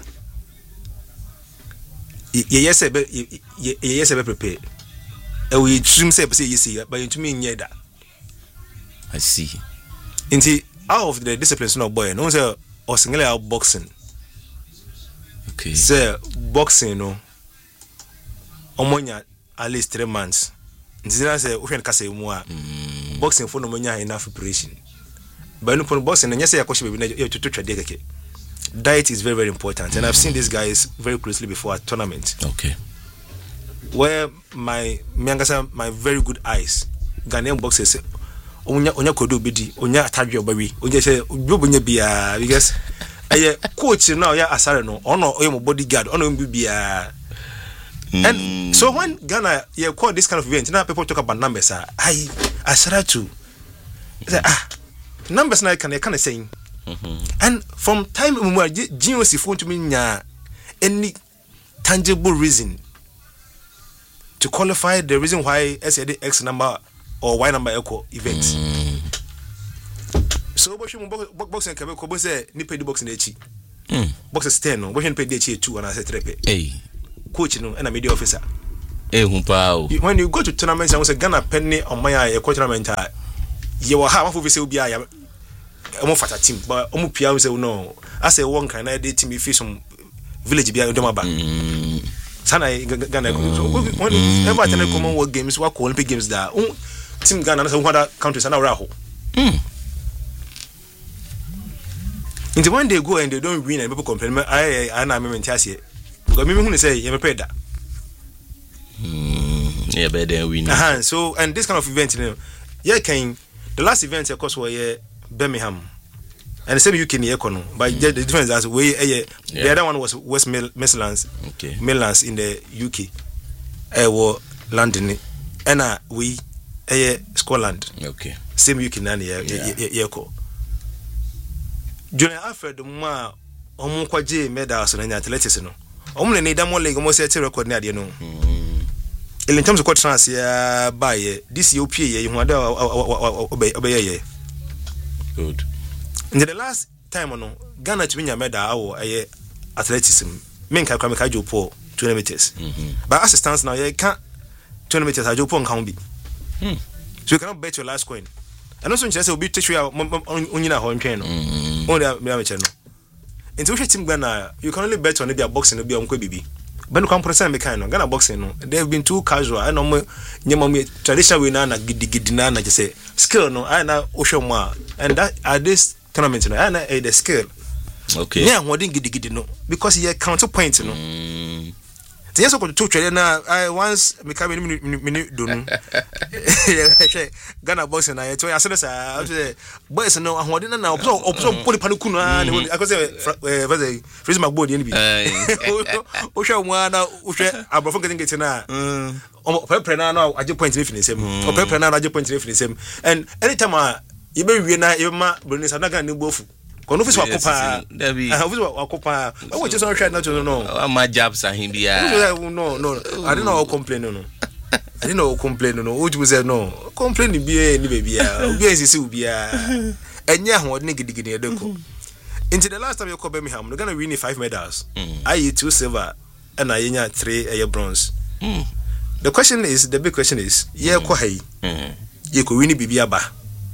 Yes, I yes, I prepare. And we dream say, say, you see, but into me, yeah, that I see. Into out of the disciplines, no boy, no, sir, or single out boxing. Okay, sir, boxing, no, Omonia at least three months. Until I say, we can say more boxing for no money enough preparation. But no boxing, and yes, I question you to touch a decade. Diet is very, very important, and I've seen these guys very closely before a tournament. Okay. Where my my very good eyes, Ghanaian boxers, onya onya kodo bedi onya atadwe obawi onya say obonya bia because aye coach now ya asare no ono oyem bodyguard ono bia and so when Ghana you call this kind of event now people talk about numbers ah I asara too ah numbers now can can say and from time we G O C phone to me nya any tangible reason to qualify the reason why S A D X number or Y number equal events. Mm. So boxing boxing can be say ni pay the boxing echi. Mm. Boxers ten no, boxing pay the echi two and I say three. Hey. Coach no and a media officer. Eh humpa. When you go to tournaments and say Ghana penny on my a tournament you will have one say obi a mo fata team but omo pia say no. I say one kind of team if some village bia dem aba. Mm. Sana Ghana so when ever attend Commonwealth games what Olympic games da team Ghana na say other countries na ra ho mm into when they go and they don't win and people complain I I na me mentase because me hu say you me pay da mm yeah better win uh so and this kind of event you know yeah can the last event of course was Birmingham and the same U K near Kono, but mm. the difference is way uh, yeah. the other one was West Midlands, okay. Midlands in the U K, uh, was London, and uh, we uh, Scotland, okay, same U K nani yeah yeah yeah ko. Junior Alfred ma omu kwaje medals na athletics no. Omu ne need more league omu set record na ade no. In terms of what trans ya buy this U P ye hu ade obey obey good. In the last time no Ghana to win a medal awo eh athleticism men ka kwa meka jopo twenty meters mm-hmm. but as it stands now you can't twenty meters ajopo nkan bi hmm so you cannot bet your last coin and also just will be teach you onyina ho ntwen no only me ameche no into which team Ghana you can only bet on the boxing no bi onko bibi but no compression me kind no Ghana boxing no they have been too casual and no nyema me traditional way na na gidigidi na na just say skill no I na ohwemo and that at this tournament no and uh, the skill okay yeah what didn't gidi gidi no because he counter point no mm. So yes ko to twere na I once me ka me me do no Ghana boxing na to ya say say boys no ahode na na opso opso poli paniku no na I go say eh freeze my body bi o hwe mo na o hwe abrofo ngetin ngetin na o pepre na na age point ni finisem o pepre na na age point ni finisem and anytime uh, you be we na you ma Bernice Anaga ni bofu kono office wakopa ah office wakopa o we just on try not to no my jobs are him bia no no I don't know complain no I didn't know complain no o ju say no complain bia ni baby ah obi ensisi bia enya ho ne gidigidi edeko into the last time you call Birmingham we're going to win five medals mm. I two silver and I nya three uh, bronze mm. The question is the big question is yeah ko hai ye ko win bibia ba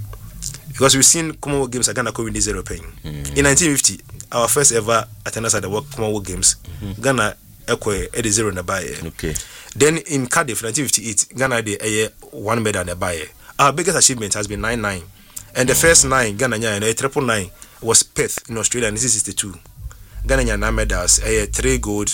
because we've seen Commonwealth Games are Ghana win zero paying. Mm. In nineteen fifty, our first ever attendance at the Commonwealth Games, mm-hmm. Ghana equal at zero in the buy. Okay. Then in Cardiff, nineteen fifty-eight, Ghana had a one medal in the buy. Our biggest achievement has been nine nine, and the mm. first nine Ghana and a triple nine was Perth in Australia in nineteen sixty-two. Ghana had nine medals, a three gold,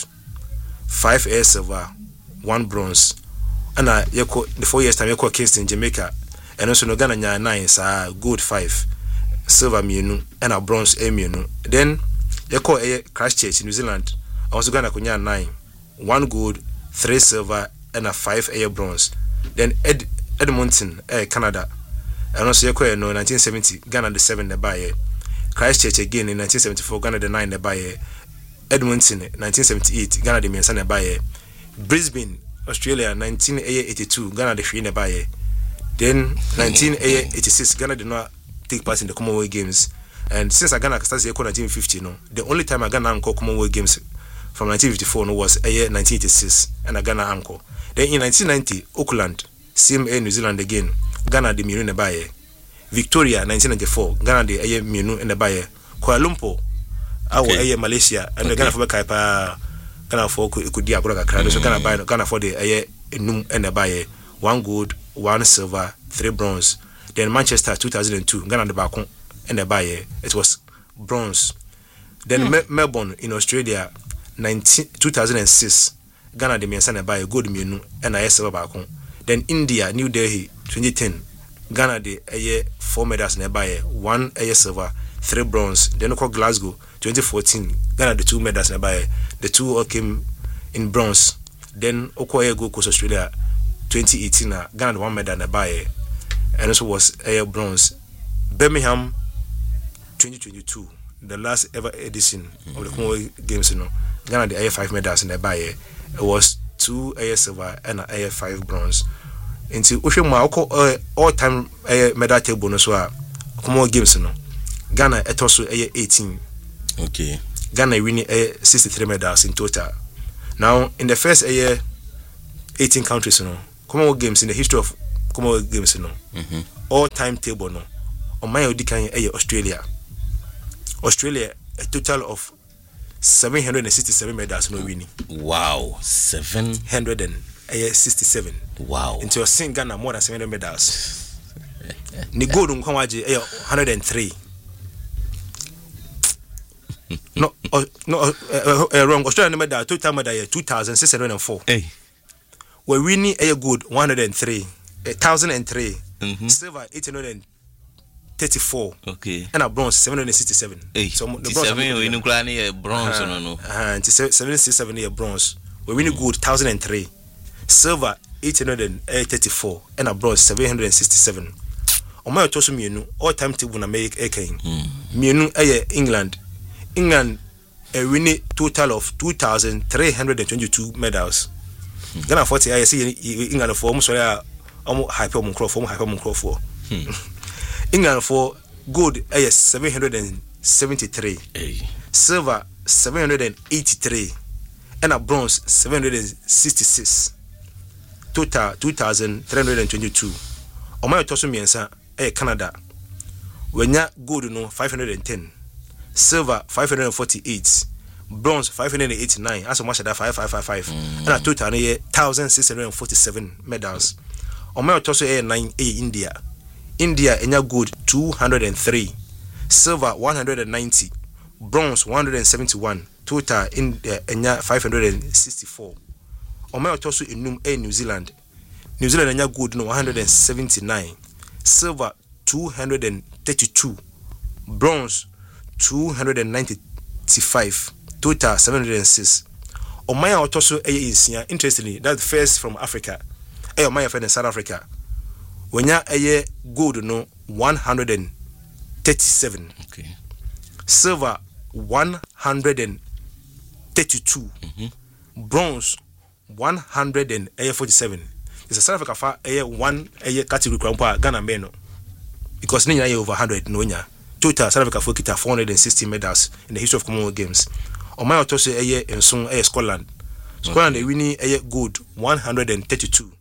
five air silver, one bronze, and uh, the four years time you call Kingston, Jamaica. And also no Ghana nya nine sa gold five silver mienu and a bronze a mienu then you call a Christchurch New Zealand also Ghana kunya nine one gold three silver and a five a bronze then Ed Edmonton eh Canada and also you call no nineteen seventy Ghana the seven the buy Christchurch again in nineteen seventy-four Ghana the nine the buy Edmonton nineteen seventy-eight Ghana the mensa the buy Brisbane Australia nineteen eighty-two Ghana the three the buy. Then nineteen eighty-six Ghana did not take part in the Commonwealth Games, and since Ghana started in nineteen fifty, no, the only time Ghana anchor Commonwealth Games from nineteen fifty-four no, was a year nineteen eighty-six and a Ghana anchor. Then in nineteen ninety Auckland, same air New Zealand again, Ghana the Minu in the Baye. Victoria nineteen ninety-four Ghana the air Minu in the Baye. Kuala Lumpur, our air Malaysia and the Ghana for Kaipa Ghana for Kudia Gura, so Ghana buy Ghana for the air Num and the Baye. One gold, one silver, three bronze. Then Manchester two thousand two, Ghana the back and the buyer, it was bronze. Then mm. Me- Melbourne in Australia, two thousand six, Ghana the Miansana buyer gold menu and I silver back. Then India, New Delhi, twenty ten, Ghana de ɛyɛ four medals na ɛbaeɛ one ɛyɛ silver three bronze then ɔkɔ Glasgow twenty fourteen Ghana de two medals na ɛbaeɛ the two all came in bronze then ɔkɔ ɛyɛ Gold Coast Australia twenty eighteen na Ghana de one medal na ɛbaeɛ and also was ɛyɛ bronze Birmingham twenty twenty-two the last ever edition mm-hmm. of the Commonwealth Games, you know, Ghana the A five medals in the Baye. It was two A silver and A five bronze. Into Ushima all time A medal table no so Commonwealth Games, you know. Ghana it also A eighteen. Okay. Ghana winning A sixty-three medals in total. Now in the first A eighteen countries, you know, Commonwealth Games in the history of Commonwealth Games, you know, mm-hmm. all time table no. On my Odikan A Australia. Australia a total of seven hundred sixty-seven medals no winning. Wow, seven hundred sixty-seven. Wow. Into a Ghana more than seven hundred medals. Ni gold on Kwaji a one hundred three. No, uh, no, uh, uh, uh, wrong. Australian medal total medal two thousand six hundred four. Hey, we winning a gold one hundred three, a thousand and three, mm-hmm. silver eight hundred thirty-four. Okay. And a bronze seven hundred sixty-seven. Hey, so the seven we no a bronze no no. Uh, and seven sixty-seven a bronze. We winning gold one thousand and three, silver eight hundred thirty-four, and a bronze seven hundred sixty-seven. On my tosu mienu all time table na make a king. Mienu a England. England a winning total of two thousand three hundred twenty-two medals. Ghana forty I see England for almost sorry almost hyper mon crop for hyper mon crop for. England for gold is seven hundred seventy-three, hey. Silver seven hundred eighty-three, and a bronze seven hundred sixty-six. Total two thousand three hundred twenty-two. On my tosu miensa eh Canada. When ya gold no five hundred ten, silver five hundred forty-eight, bronze five hundred eighty-nine. As much as that five five five five, mm. and a total one thousand six hundred forty-seven medals. On my tosu eh nine eh India. India enya gold two hundred three, silver one hundred ninety, bronze one hundred seventy-one, total in uh, enya five hundred sixty-four. Ome otoso enum e New Zealand. New Zealand enya gold no one hundred seventy-nine, silver two hundred thirty-two, bronze two hundred ninety-five, total seven hundred six. Ome otoso e insia, interestingly, that's first from Africa. E ome friend in South Africa. When ya a gold no one hundred thirty-seven, okay. Silver one hundred thirty-two, mm-hmm. Bronze one hundred forty-seven. It's a South Africa for a one a category crumpa Ghana meno because Ninya over one hundred no nya total South Africa for kita four hundred sixty medals in the history of Commonwealth Games. On my autose a year in Song a Scotland, Scotland okay. They winning a gold one hundred thirty-two,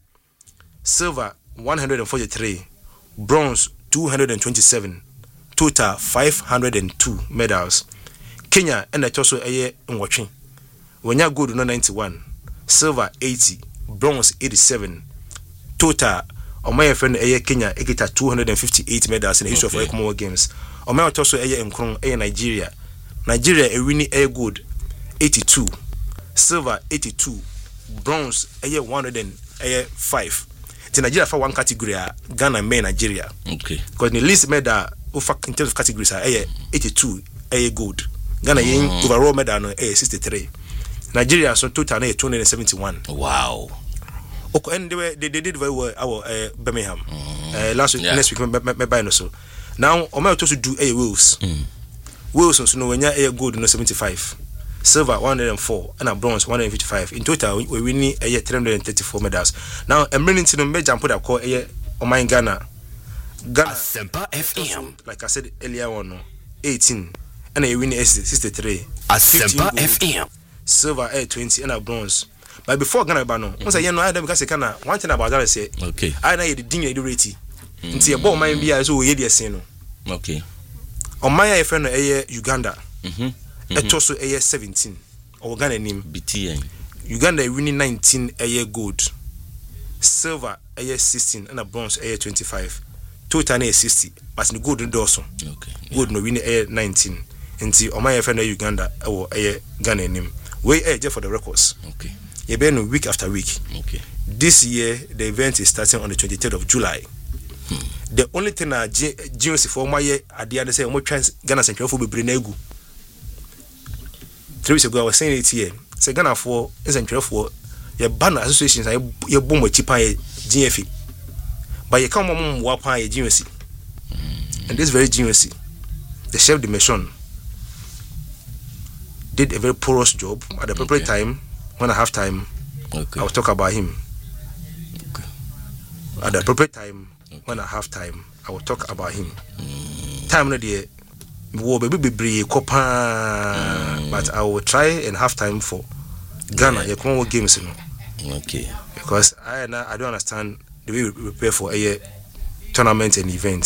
silver one hundred forty-three, bronze two hundred twenty-seven, total five hundred two medals. Kenya and the also a year in watching. When you gold no ninety-one, silver eighty, bronze eighty-seven, total on my friend a year Kenya get two hundred fifty-eight medals in the history okay. of Commonwealth Games. On my also a year in Kron a Nigeria. Nigeria a winning a gold eighty-two, silver eighty-two, bronze a year one hundred five. In Nigeria for one category, Ghana main Nigeria. Okay. Because the least medal in terms of categories are eighty-two, a gold. Ghana mm. overall medal no sixty-three. Nigeria so total two hundred seventy-one. Wow. Okay, and they were they, they did very well. Our uh, Birmingham mm. uh, last week, yeah. Next week, me, me, me, me, so now I'm going to do a Wales. Mm. Wales so no when you a gold no seventy-five. Silver one hundred four and a bronze one hundred fifty-five. In total, we winning a year three hundred thirty-four medals. Now, I'm running to the major and put up call a year on my Ghana. Ghana Asempa F M. Like I said earlier on, eighteen and a winning sixty-three. Asempa F M. Silver a twenty and a bronze. But before Ghana Bano, once I know I don't because I can one thing about that I say, okay, I know the ding the rate. Until your ball might be as well, you say, okay. On my friend a year Uganda. Mm-hmm. It also a year seventeen. Or Ghana name B T N. Uganda winning nineteen a year gold. Silver a year sixteen and a bronze a year twenty-five. Total a year sixty. But the gold in Dawson. Okay. Gold no winning a year nineteen. Until on my friend Uganda or a year Ghana name. Way a just for the records. Okay. You been week after week. Okay. This year the event is starting on the twenty-third of July. Hmm. the only thing na G O C for my year at the end say omo trans Ghana Central for bebre na egu. Three weeks ago I was saying it here. Say Ghana for Central for your banner associations are your bomb cheaper G F E. But you come on wapa G O C. And this very G O C, the chef de mission did a very porous job at the appropriate okay. time. When I have time, okay. I will talk about him. Okay. At the appropriate time, okay. when I have time, I will talk about him. Mm. Time no day, wo baby be brave kopa, but I will try and have time for Ghana. You come with games, you know. Okay. Because I I don't understand the way we prepare for a tournament and events.